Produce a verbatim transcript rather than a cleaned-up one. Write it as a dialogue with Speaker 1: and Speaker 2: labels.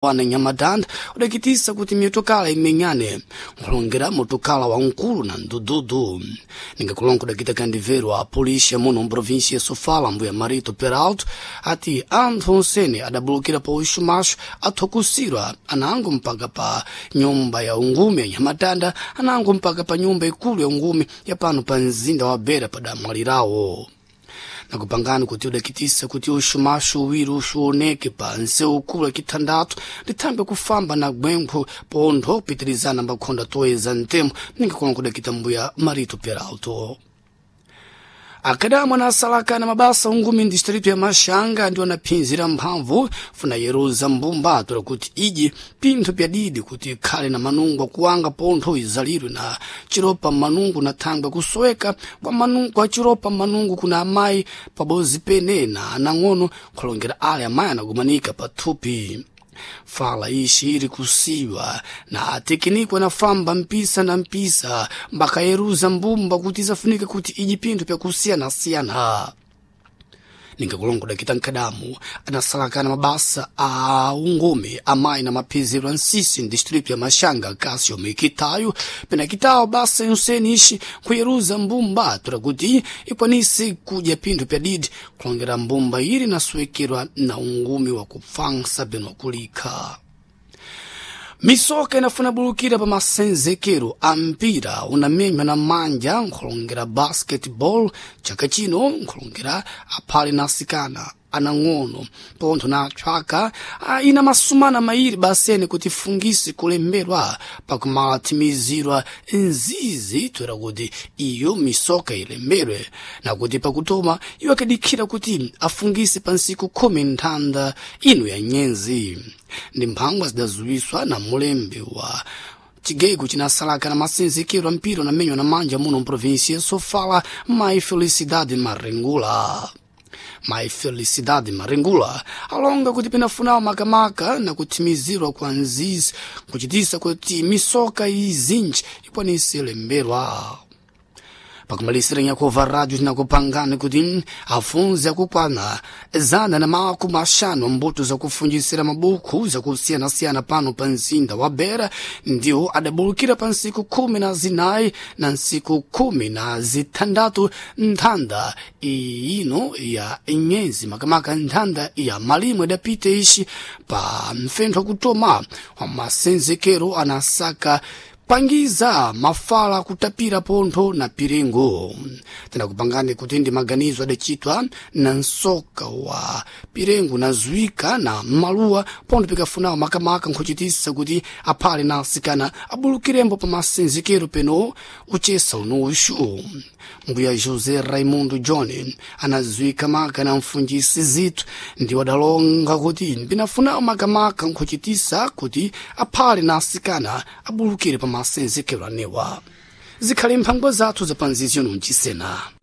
Speaker 1: wana Nyamadanda udakitisa kuti mitokala imenyane nkulongera motokala wa nkulu na ndududu ninga kulongo udakita kandiverwa polisi ya muno mprovinsi ya Sofala mbuya Marito Peralto ati anthu onsene adabulukira pa uxumashu athokusirwa anango mpaka pa nyumba ya ungumi ya Nyamadanda anango mpaka pa nyumba ikulu ya ungumi ya pano pa nzinda wa Bera padamwalirawo na kupangana kuti udakitisa kuti uxumashu uwiri uxuoneke pa nseu ukulu kitandatu litambe kufamba na gwenkho pontho pitirizana mbakhonda toeza ntemo ninga kulongo udakita mbuya Marito Peralto. Akadamwa na asalakana mabasa ungumi distrito ya Mashanga ndio anaphinzira mphamvu funa yeruza mbumba atura kuti iji pintho pya didi kuti khale na manungu kuwanga pontho izalirwe na chiropa manungu na thangwe kusoweka kwa manungu kwa chiropa manungu kuna amayi pabozi pene na anang'ono kulongera ale amayi anagumanika pathupi. Fala ishi iri kusiwa na atekinikwa na famba mpisa na mpisa mbaka yeruza mbumba kuti zafunika kuti ijipinto pya kusiyana siyana. Ninga kulongo dakita nkadamu anasalakana mabasa a ungumi amayi na mapiziro ansisi district ya Mashanga Kasio Mikitayo pena kitao basa yonseni ishi kuyeruza mbumba tura kuti ikwanisi kuja pinto pya didi kulongera mbumba iri na suwekirwa na ungumi wa kufangsa beno kulika. Misoka inafuna bulukira pa masenzekero ampira unamenywa na manja nkulongera basketball chaka chino nkulongera apali nasikana anang'ono pontho na chaka ina masumana mairi basene kuti fungisi kulemberwa pakumalatimizirwa nzizi twera kuti iyo misoka ilemberwe na kuti pakutoma iyo akadikira kuti afungisi pansiku kumi nthanda inu ya nyenzi ndi mphangwa zidazuwiswa na mulembe wa chigego chinasalaka na masenzekero ampira unamenywa na manja muno mprovinsi ya Sofala Mai Felicidade Marengula. Mai Felicidade Marengula alonga kuti pinafunawa makamaka na kutimizirwa kwa nzizi kuchitisa kuti misoka izinji ikwanisi lemberwa. Pakumalisira nyakova radio tinakupangana kuti afunzi akukwana zana na maku mashano mbuto za kufunjisira mabuku za kusiyana siyana pano pa nzinda wa Bera ndio adabulukira pa nsiku kumi na zinayi na nsiku kumi na zitandatu nthanda ino ya nyezi makamaka nthanda ya malimu edapite ishi pa mfentho kutoma wa masenzekero anasaka pangiza mafala kutapira pontho na pirengo. Tena kupangane kuti ndi maganizo adachitwa na nsoka wa pirengo na zwika na maluwa pontho pikafunawa makamaka nkuchitisa kuti apale na asikana abulukirembo pa masenzekero peno uchesa unuushu. Mbuya Jose Raimundo John anazwika maka na mfunjisi zitu ndi wadalonga kuti pinafunawa makamaka nkuchitisa kuti apale na asikana abulukire pa masenzekero anewa. Zikhali mphangwa zathu za panzizio nunchisena.